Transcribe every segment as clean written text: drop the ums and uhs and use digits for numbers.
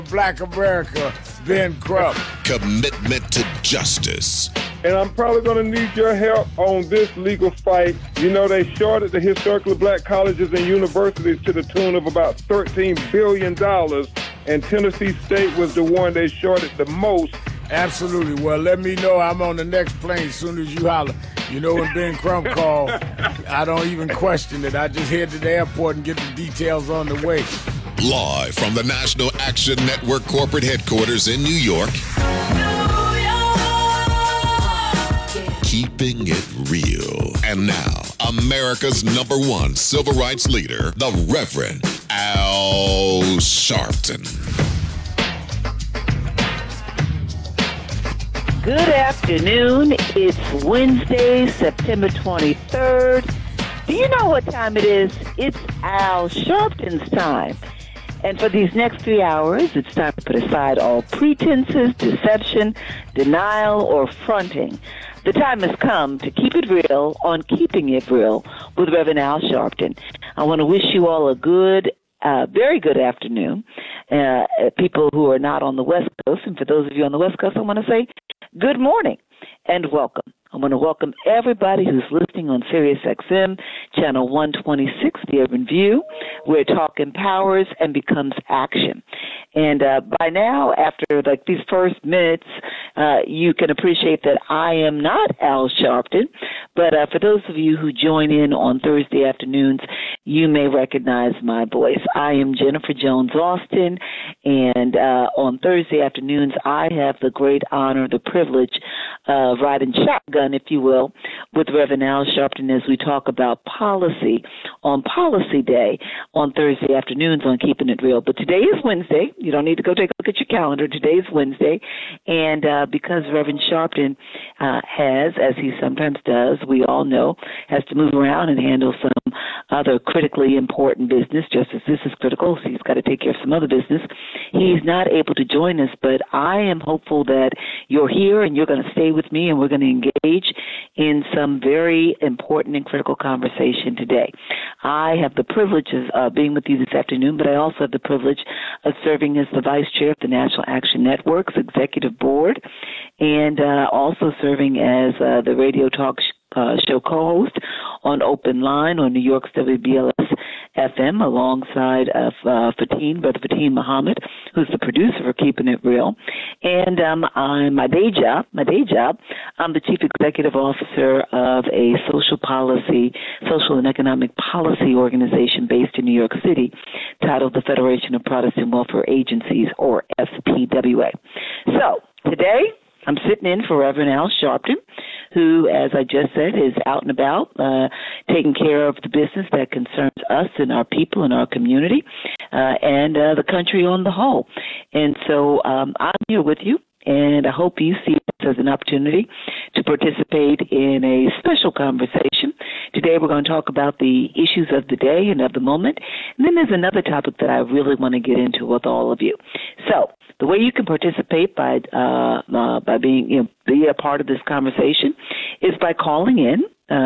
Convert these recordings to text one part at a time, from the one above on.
Black America, Ben Crump. Commitment to justice. And I'm probably going to need your help on this legal fight. You know, they shorted the historically black colleges and universities to the tune of about $13 billion, and Tennessee State was the one they shorted the most. Absolutely. Well, let me know. I'm on the next plane as soon as you holler. You know, when Ben Crump called, I don't even question it. I just head to the airport and get the details on the way. Live from the National Action Network corporate headquarters in New York. Keeping it real. And now, America's #1 civil rights leader, the Reverend Al Sharpton. Good afternoon. It's Wednesday, September 23rd. Do you know what time it is? It's Al Sharpton's time. And for these next 3 hours, it's time to put aside all pretenses, deception, denial, or fronting. The time has come to keep it real on Keeping It Real with Reverend Al Sharpton. I want to wish you all a good, very good afternoon. People who are not on the West Coast, and for those of you on the West Coast, I want to say good morning and welcome. I want to welcome everybody who's listening on Sirius XM, Channel 126, The Urban View, where talk empowers and becomes action. And by now, after like these first minutes, you can appreciate that I am not Al Sharpton, but for those of you who join in on Thursday afternoons, you may recognize my voice. I am Jennifer Jones Austin, and on Thursday afternoons, I have the great honor, the privilege of riding shotgun, if you will, with Reverend Al Sharpton as we talk about policy on Policy Day on Thursday afternoons on Keeping It Real. But today is Wednesday. You don't need to go take a look at your calendar. Today is Wednesday. And because Reverend Sharpton has, as he sometimes does, we all know, has to move around and handle some other critically important business, just as this is critical, so he's got to take care of some other business. He's not able to join us, but I am hopeful that you're here and you're going to stay with me and we're going to engage in some very important and critical conversation today. I have the privilege of being with you this afternoon, but I also have the privilege of serving as the Vice Chair of the National Action Network's Executive Board and also serving as the radio talk show co-host on Open Line on New York's WBLS FM alongside of Brother Fatin Muhammad, who's the producer for Keeping It Real. And I'm my day job, I'm the Chief Executive Officer of a social and economic policy organization based in New York City titled the Federation of Protestant Welfare Agencies, or FPWA. So today, I'm sitting in for Reverend Al Sharpton, who, as I just said, is out and about taking care of the business that concerns us and our people and our community and the country on the whole. And so I'm here with you, and I hope you see this as an opportunity to participate in a special conversation. Today we're going to talk about the issues of the day and of the moment. And then there's another topic that I really want to get into with all of you. So the way you can participate by being, be a part of this conversation is by calling in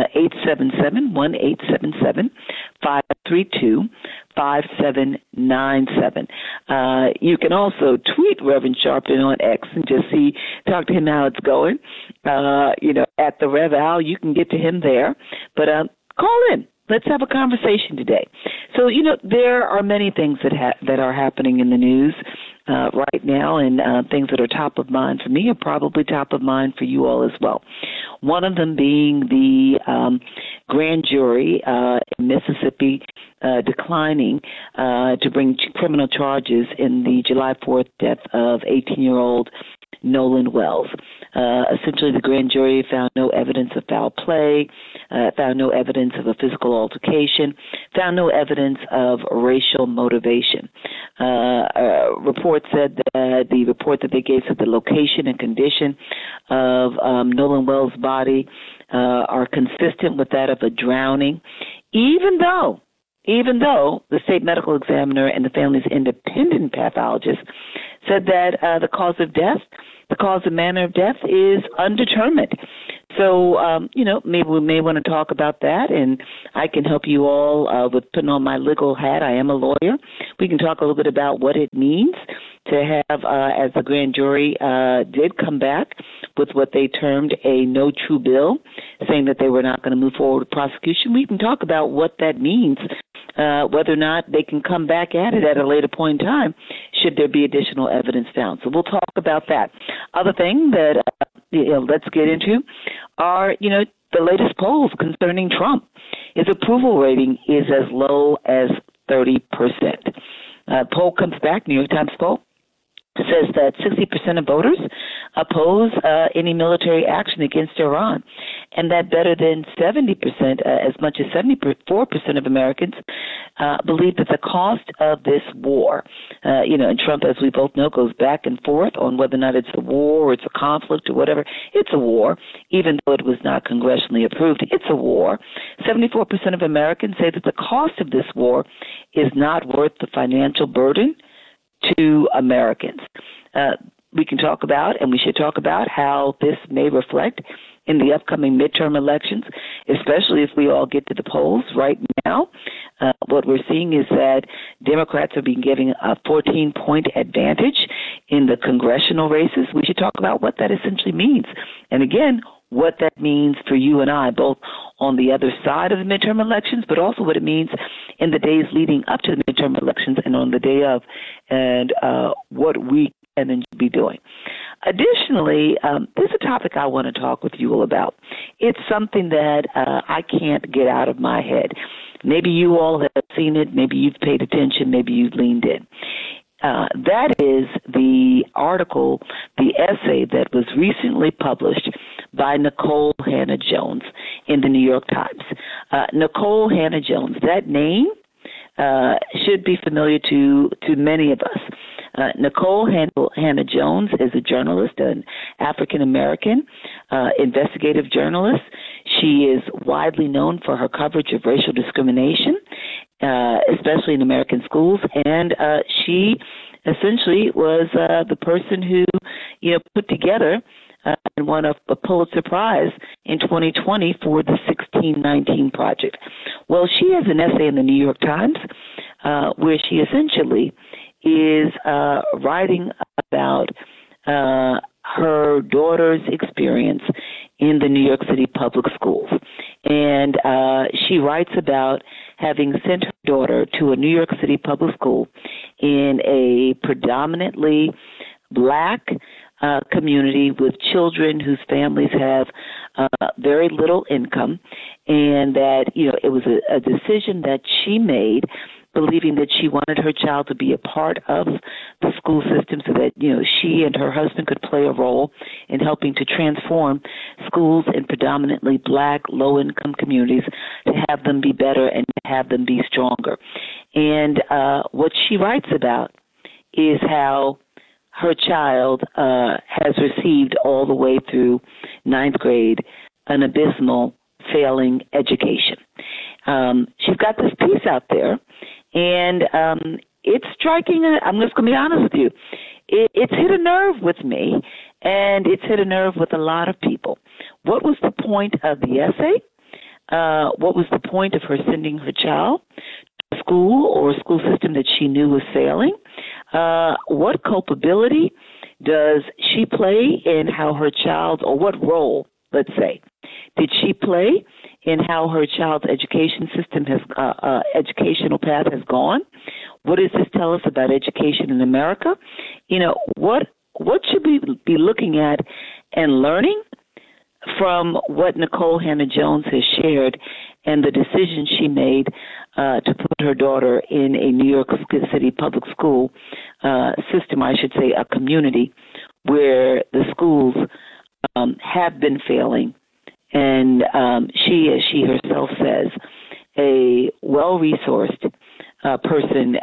877-1-877-532-5797. You can also tweet Reverend Sharpton on X and just talk to him how it's going. At the Rev Al, you can get to him there. But call in. Let's have a conversation today. So, there are many things that are happening in the news right now, and things that are top of mind for me are probably top of mind for you all as well. One of them being the grand jury in Mississippi declining to bring criminal charges in the July 4th death of 18-year-old Nolan Wells. Essentially, the grand jury found no evidence of foul play, found no evidence of a physical altercation, found no evidence of racial motivation. Report said that the report that they gave said the location and condition of Nolan Wells' body are consistent with that of a drowning, even though the state medical examiner and the family's independent pathologist said that the cause and manner of death is undetermined. So, maybe we may want to talk about that, and I can help you all with putting on my legal hat. I am a lawyer. We can talk a little bit about what it means to have, as the grand jury did come back with what they termed a no true bill, saying that they were not going to move forward with prosecution. We can talk about what that means, whether or not they can come back at it at a later point in time, should there be additional evidence found. So we'll talk about that. Other thing that let's get into are, the latest polls concerning Trump. His approval rating is as low as 30%. Poll comes back, New York Times poll, says that 60% of voters oppose any military action against Iran, and that better than 70%, as much as 74% of Americans believe that the cost of this war, and Trump, as we both know, goes back and forth on whether or not it's a war or it's a conflict or whatever. It's a war, even though it was not congressionally approved. It's a war. 74% of Americans say that the cost of this war is not worth the financial burden to Americans. We can talk about, and we should talk about, how this may reflect in the upcoming midterm elections, especially if we all get to the polls right now. What we're seeing is that Democrats are being given a 14-point advantage in the congressional races. We should talk about what that essentially means. And again, what that means for you and I, both on the other side of the midterm elections, but also what it means in the days leading up to the midterm elections and on the day of, and what we can and should be doing. Additionally, there's a topic I want to talk with you all about. It's something that I can't get out of my head. Maybe you all have seen it. Maybe you've paid attention. Maybe you've leaned in. That is the article, the essay that was recently published by Nikole Hannah-Jones in the New York Times. Nikole Hannah-Jones, that name should be familiar to many of us. Nikole Hannah-Jones is a journalist, an African-American investigative journalist. She is widely known for her coverage of racial discrimination, especially in American schools, and she essentially was the person who, put together and won a Pulitzer Prize in 2020 for the 1619 Project. Well, she has an essay in the New York Times where she essentially is writing about her daughter's experience in the New York City public schools. And she writes about having sent her daughter to a New York City public school in a predominantly black community with children whose families have very little income, and that, it was a decision that she made, believing that she wanted her child to be a part of the school system so that, she and her husband could play a role in helping to transform schools in predominantly black, low-income communities to have them be better and to have them be stronger. And what she writes about is how her child has received all the way through ninth grade an abysmal, failing education. She's got this piece out there, and it's striking. I'm just going to be honest with you. It's hit a nerve with me, and it's hit a nerve with a lot of people. What was the point of the essay? What was the point of her sending her child to a school or a school system that she knew was failing? What culpability does she play in how her child, or what role, let's say, did she play in how her child's education system has, educational path has gone? What does this tell us about education in America? What should we be looking at and learning from what Nikole Hannah-Jones has shared and the decision she made to put her daughter in a New York City public school system, I should say a community, where the schools have been failing, and she, as she herself says, a well-resourced person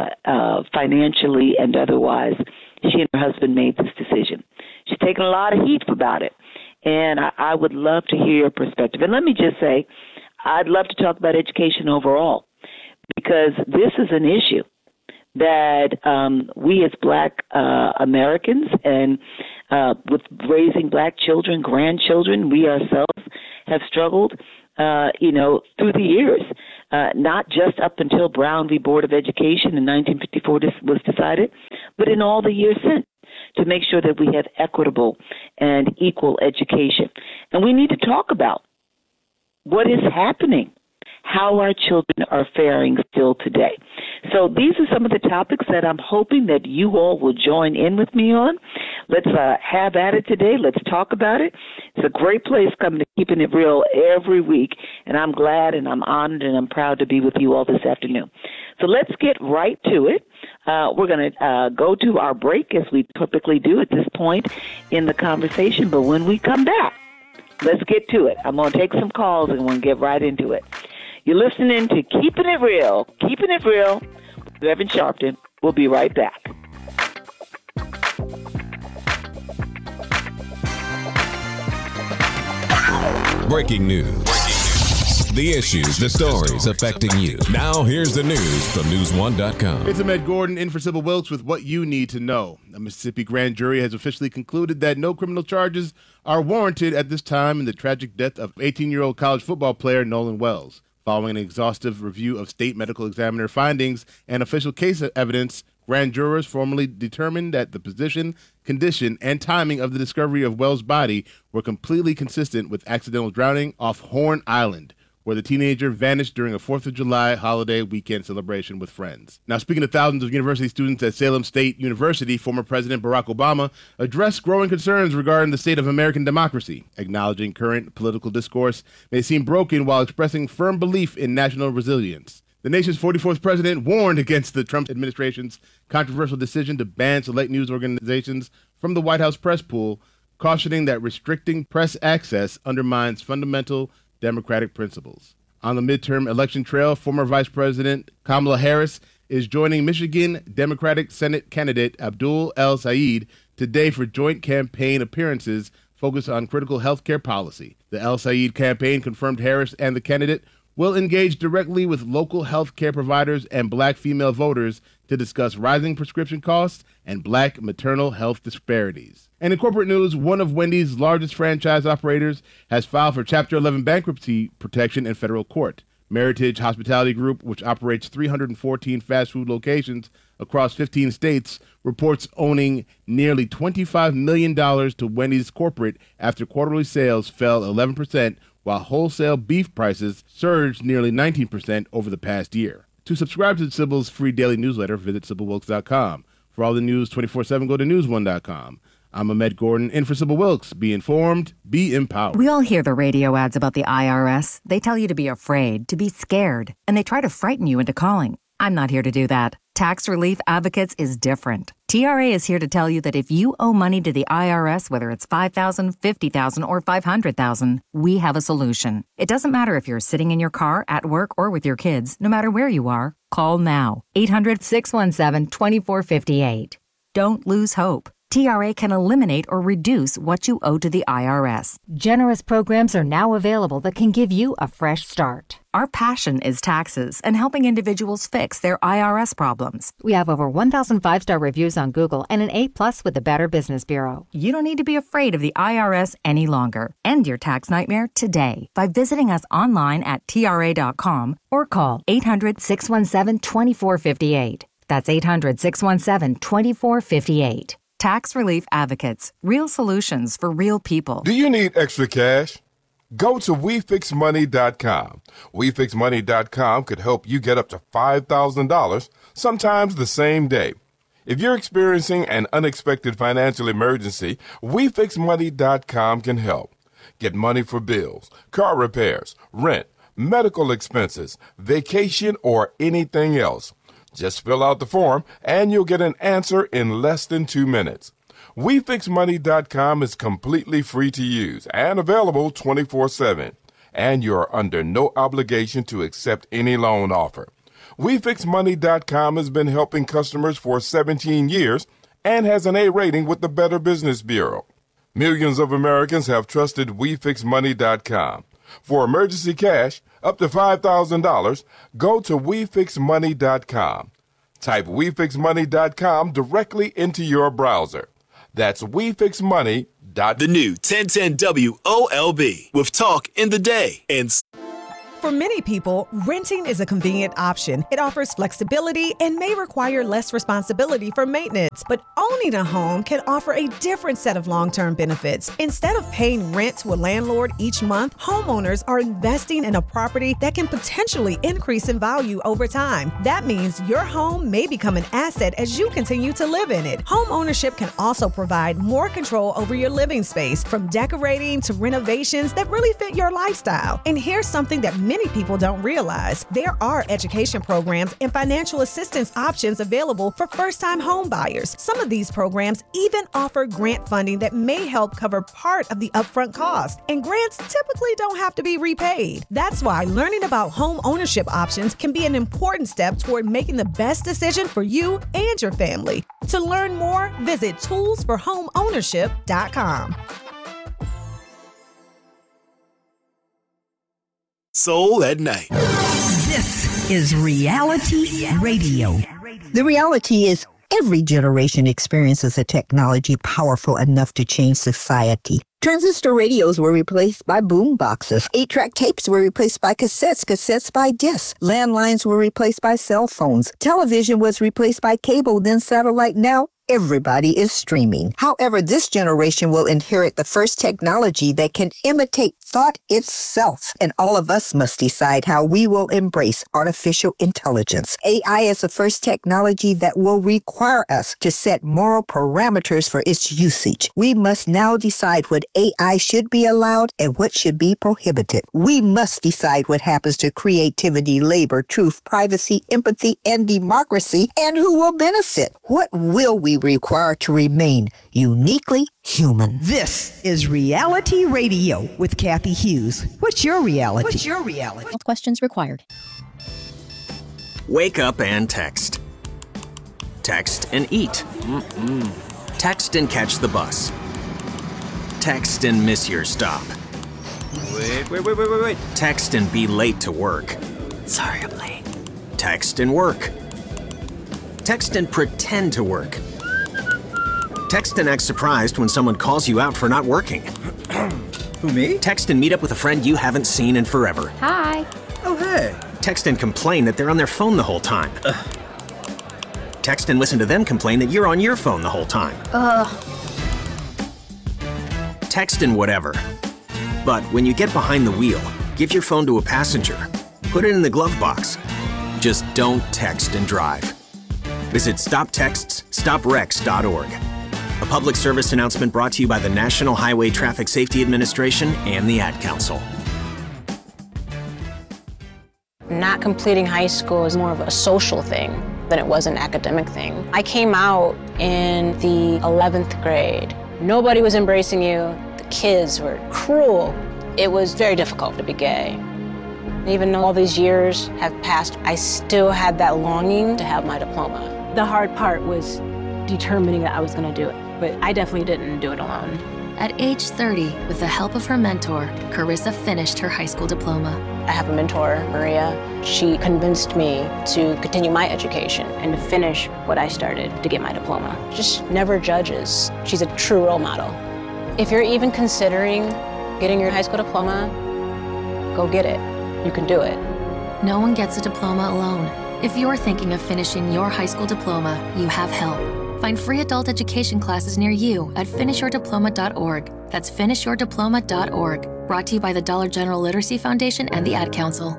financially and otherwise, she and her husband made this decision. She's taken a lot of heat about it, and I would love to hear your perspective. And let me just say, I'd love to talk about education overall, because this is an issue that we as black Americans and with raising black children, grandchildren. We ourselves have struggled, through the years, not just up until Brown v. Board of Education in 1954 was decided, but in all the years since, to make sure that we have equitable and equal education. And we need to talk about what is happening, how our children are faring still today. So these are some of the topics that I'm hoping that you all will join in with me on. Let's have at it today. Let's talk about it. It's a great place coming to Keeping It Real every week, and I'm glad and I'm honored and I'm proud to be with you all this afternoon. So let's get right to it. We're going to go to our break, as we typically do at this point in the conversation, but when we come back, let's get to it. I'm going to take some calls and we'll get right into it. You're listening to Keeping It Real with Evan Sharpton. We'll be right back. Breaking news. The issues, the stories affecting you. Now here's the news from News1.com. It's Ahmed Gordon in for Sybil Wilkes with what you need to know. A Mississippi grand jury has officially concluded that no criminal charges are warranted at this time in the tragic death of 18-year-old college football player Nolan Wells. Following an exhaustive review of state medical examiner findings and official case evidence, grand jurors formally determined that the position, condition, and timing of the discovery of Wells' body were completely consistent with accidental drowning off Horn Island, where the teenager vanished during a 4th of July holiday weekend celebration with friends. Now, speaking to thousands of university students at Salem State University, former President Barack Obama addressed growing concerns regarding the state of American democracy, acknowledging current political discourse may seem broken while expressing firm belief in national resilience. The nation's 44th president warned against the Trump administration's controversial decision to ban select news organizations from the White House press pool, cautioning that restricting press access undermines fundamental democratic principles. On the midterm election trail, former Vice President Kamala Harris is joining Michigan Democratic Senate candidate Abdul El-Sayed today for joint campaign appearances focused on critical health care policy. The El-Sayed campaign confirmed Harris and the candidate will engage directly with local health care providers and black female voters to discuss rising prescription costs and black maternal health disparities. And in corporate news, one of Wendy's largest franchise operators has filed for Chapter 11 bankruptcy protection in federal court. Meritage Hospitality Group, which operates 314 fast food locations across 15 states, reports owning nearly $25 million to Wendy's corporate after quarterly sales fell 11%, while wholesale beef prices surged nearly 19% over the past year. To subscribe to Sybil's free daily newsletter, visit SybilWilkes.com. For all the news 24/7, go to News1.com. I'm Ahmed Gordon, in for Sybil Wilkes. Be informed, be empowered. We all hear the radio ads about the IRS. They tell you to be afraid, to be scared, and they try to frighten you into calling. I'm not here to do that. Tax Relief Advocates is different. TRA is here to tell you that if you owe money to the IRS, whether it's $5,000, $50,000, or $500,000, we have a solution. It doesn't matter if you're sitting in your car, at work, or with your kids. No matter where you are, call now. 800-617-2458. Don't lose hope. TRA can eliminate or reduce what you owe to the IRS. Generous programs are now available that can give you a fresh start. Our passion is taxes and helping individuals fix their IRS problems. We have over 1,000 5-star reviews on Google and an A+ with the Better Business Bureau. You don't need to be afraid of the IRS any longer. End your tax nightmare today by visiting us online at TRA.com or call 800-617-2458. That's 800-617-2458. Tax Relief Advocates. Real solutions for real people. Do you need extra cash? Go to WeFixMoney.com. WeFixMoney.com could help you get up to $5,000, sometimes the same day. If you're experiencing an unexpected financial emergency, WeFixMoney.com can help. Get money for bills, car repairs, rent, medical expenses, vacation, or anything else. Just fill out the form, and you'll get an answer in less than 2 minutes. WeFixMoney.com is completely free to use and available 24/7. And you're under no obligation to accept any loan offer. WeFixMoney.com has been helping customers for 17 years and has an A rating with the Better Business Bureau. Millions of Americans have trusted WeFixMoney.com. For emergency cash, up to $5,000, go to WeFixMoney.com. Type WeFixMoney.com directly into your browser. That's WeFixMoney.com. The new 1010 WOLB with talk in the day and For many people, renting is a convenient option. It offers flexibility and may require less responsibility for maintenance. But owning a home can offer a different set of long-term benefits. Instead of paying rent to a landlord each month, homeowners are investing in a property that can potentially increase in value over time. That means your home may become an asset as you continue to live in it. Home ownership can also provide more control over your living space, from decorating to renovations that really fit your lifestyle. And here's something that many people don't realize. There are education programs and financial assistance options available for first-time home buyers. Some of these programs even offer grant funding that may help cover part of the upfront cost. And grants typically don't have to be repaid. That's why learning about home ownership options can be an important step toward making the best decision for you and your family. To learn more, visit toolsforhomeownership.com. Soul at Night. This is Reality Radio. The reality is every generation experiences a technology powerful enough to change society. Transistor radios were replaced by boom boxes. 8-track tapes were replaced by cassettes, cassettes by discs. Landlines were replaced by cell phones. Television was replaced by cable, then satellite. Now everybody is streaming. However, this generation will inherit the first technology that can imitate thought itself. And all of us must decide how we will embrace artificial intelligence. AI is the first technology that will require us to set moral parameters for its usage. We must now decide what AI should be allowed and what should be prohibited. We must decide what happens to creativity, labor, truth, privacy, empathy, and democracy, and who will benefit. What will we require to remain uniquely human? This is Reality Radio with Kathy Hughes. What's your reality? What's your reality? Health questions required. Wake up and text. Text and eat. Text and catch the bus. Text and miss your stop. Wait. Text and be late to work. Sorry, I'm late. Text and work. Text and pretend to work. Text and act surprised when someone calls you out for not working. Who, me? Text and meet up with a friend you haven't seen in forever. Hi. Oh, hey. Text and complain that they're on their phone the whole time. Text and listen to them complain that you're on your phone the whole time. Text and whatever. But when you get behind the wheel, give your phone to a passenger. Put it in the glove box. Just don't text and drive. Visit StopTextsStopWrecks.org. A public service announcement brought to you by the National Highway Traffic Safety Administration and the Ad Council. Not completing high school is more of a social thing than it was an academic thing. I came out in the 11th grade. Nobody was embracing you. The kids were cruel. It was very difficult to be gay. Even though all these years have passed, I still had that longing to have my diploma. The hard part was determining that I was going to do it, but I definitely didn't do it alone. At age 30, with the help of her mentor, Carissa finished her high school diploma. I have a mentor, Maria. She convinced me to continue my education and to finish what I started to get my diploma. Just never judges. She's a true role model. If you're even considering getting your high school diploma, go get it. You can do it. No one gets a diploma alone. If you're thinking of finishing your high school diploma, you have help. Find free adult education classes near you at finishyourdiploma.org. That's finishyourdiploma.org. Brought to you by the Dollar General Literacy Foundation and the Ad Council.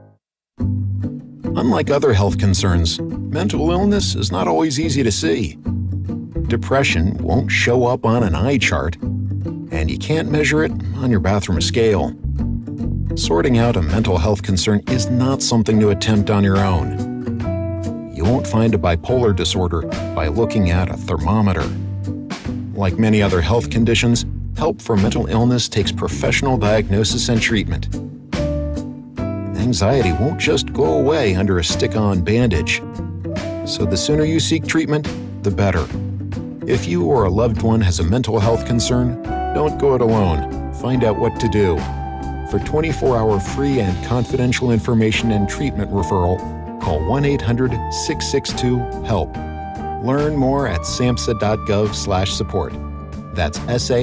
Unlike other health concerns, mental illness is not always easy to see. Depression won't show up on an eye chart, and you can't measure it on your bathroom scale. Sorting out a mental health concern is not something to attempt on your own. You won't find a bipolar disorder by looking at a thermometer. Like many other health conditions, help for mental illness takes professional diagnosis and treatment. Anxiety won't just go away under a stick-on bandage. So the sooner you seek treatment, the better. If you or a loved one has a mental health concern, don't go it alone. Find out what to do. For 24-hour free and confidential information and treatment referral, call 1-800-662-HELP. Learn more at samhsa.gov/support. That's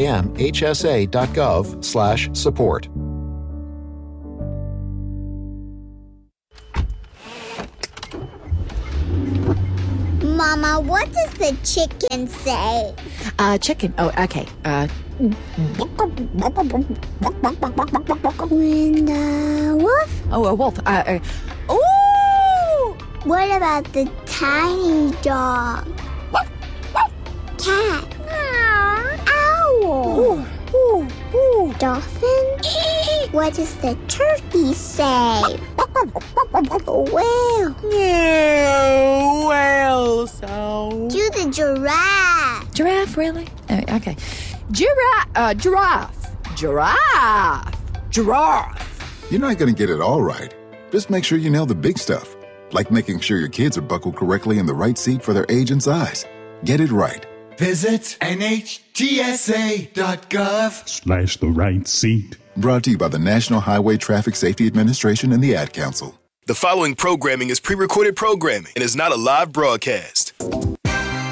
samhsa.gov/support. Mama, what does the chicken say? Chicken. Oh, okay. When the wolf? Oh, a wolf. Oh! What about the tiny dog? Cat? Owl? Dolphin? What does the turkey say? Whale? No, whale sound. Do the giraffe. Giraffe, really? Okay. Giraffe. You're not going to get it all right. Just make sure you nail the big stuff, like making sure your kids are buckled correctly in the right seat for their age and size. Get it right. Visit NHTSA.gov/the right seat. Brought to you by the National Highway Traffic Safety Administration and the Ad Council. The following programming is pre-recorded programming and is not a live broadcast.